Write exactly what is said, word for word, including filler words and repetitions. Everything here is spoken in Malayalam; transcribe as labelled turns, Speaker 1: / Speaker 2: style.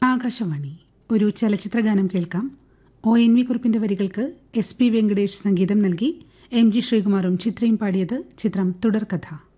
Speaker 1: ആകാശവാണി. ഒരു ചലച്ചിത്രഗാനം കേൾക്കാം. ഒ എൻ വി കുറുപ്പിന്റെ വരികൾക്ക് എസ് പി വെങ്കടേഷ് സംഗീതം നൽകി. എം ജി ശ്രീകുമാറും ചിത്രയും പാടിയത്. ചിത്രം തുടർക്കഥ.